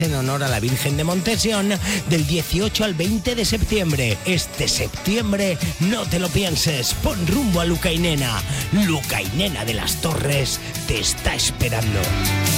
en honor a la Virgen de Montesión del 18 al 20 de septiembre. Este septiembre no te lo pienses, pon rumbo a Lucainena. Lucainena de las Torres te está esperando.